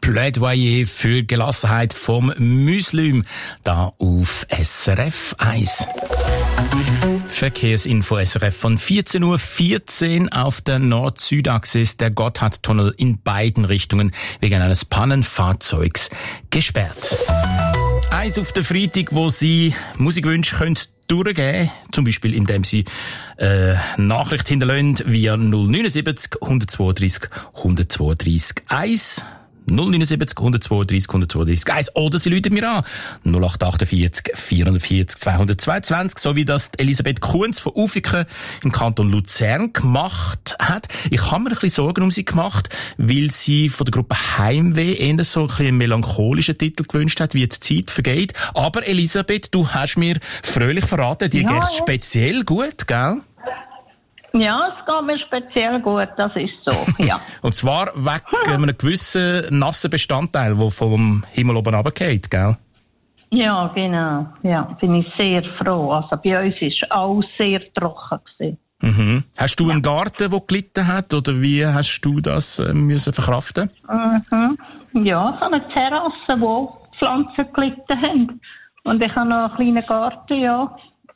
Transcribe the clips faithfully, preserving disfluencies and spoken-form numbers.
Plädoyer für Gelassenheit vom Muslim, da auf S R F eins. Verkehrsinfo S R F von vierzehn Uhr vierzehn auf der Nord-Süd-Achse ist der Gotthardtunnel in beiden Richtungen wegen eines Pannenfahrzeugs gesperrt. Eins auf den Freitag, wo Sie Musikwünsche können durchgeben, zum Beispiel indem Sie äh, Nachricht hinterlassen via null neun sieben null, eins zwei drei, eins zwei drei eins. null neun sieben null, eins zwei drei, eins zwei drei eins. Oder Sie rufen mir an. null acht acht vier, vier vier vier, zwei zwei zwei, so wie das Elisabeth Kunz von Ufiken im Kanton Luzern gemacht hat. Ich habe mir ein bisschen Sorgen um sie gemacht, weil sie von der Gruppe Heimweh eher so ein bisschen einen melancholischen Titel gewünscht hat, wie die Zeit vergeht. Aber Elisabeth, du hast mir fröhlich verraten, dir ja, geht's ja. speziell gut, gell? Ja, es geht mir speziell gut, das ist so, ja. Und zwar wegen einem gewissen nassen Bestandteil, der vom Himmel oben runterfällt, gell? Ja, genau. Ja, bin ich sehr froh. Also bei uns war alles sehr trocken gewesen. Mhm. Hast du ja. einen Garten, der gelitten hat, oder wie hast du das äh, müssen verkraften? Mhm. Ja, ich habe eine Terrasse, wo Pflanzen gelitten haben. Und ich habe noch einen kleinen Garten, ja.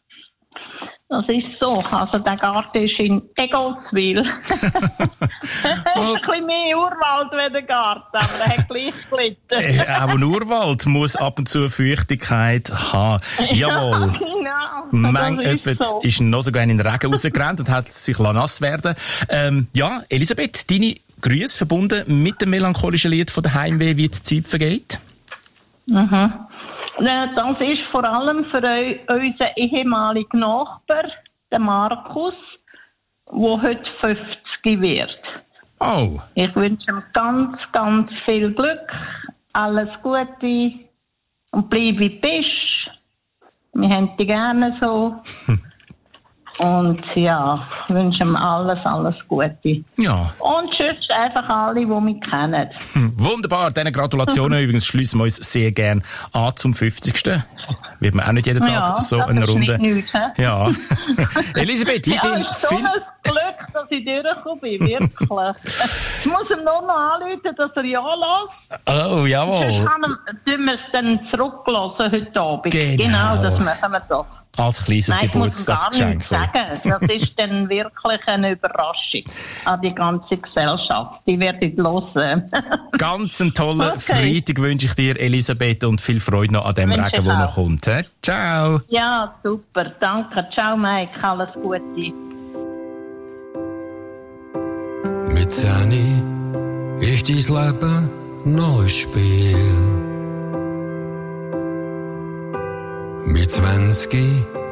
Das ist so. Also der Garten ist in Egolswil. Es ist ein bisschen mehr Urwald wie der Garten, aber er hat gleich gelitten. äh, auch ein Urwald muss ab und zu Feuchtigkeit haben. Jawohl. Ja, genau. Mang jemand so. Ist noch sogar in den Regen rausgerannt und hat sich nass werden. Ähm, ja, Elisabeth, deine Grüße verbunden mit dem melancholischen Lied von der Heimweh, wie die Zeit vergeht. Mhm. Das ist vor allem für unseren ehemaligen Nachbar, den Markus, der heute fünfzig wird. Oh. Ich wünsche ihm ganz, ganz viel Glück, alles Gute und bleib wie du bist. Wir haben dich gerne so. Und ja, ich wünsche ihm alles, alles Gute. Ja. Und tschüss einfach alle, die mich kennen. Hm, wunderbar, diese Gratulationen übrigens schließen wir uns sehr gern an zum fünfzigsten Wird man auch nicht jeden Tag ja, so eine Runde. Nicht, ja. Elisabeth, wie ja, denn? Es ist so ein Glück, dass ich durchgekommen bin, wirklich. Ich muss ihm nur noch anrufen, dass er ja lässt. Oh, jawohl. Sonst tun wir es dann zurücklassen heute Abend. Genau. Genau, das machen wir doch. Als kleines Nein, Geburtstagsgeschenk. Ich muss gar nichts sagen. Das ist dann wirklich eine Überraschung an die ganze Gesellschaft. Die werde ich hören. Ganz einen tollen okay. Freitag wünsche ich dir, Elisabeth, und viel Freude noch an dem wünsche Regen, der noch kommt. He? Ciao. Ja, super. Danke. Ciao, Mike. Alles Gute. Mit zehn ist dein Leben noch ein Spiel. Mit zwanzig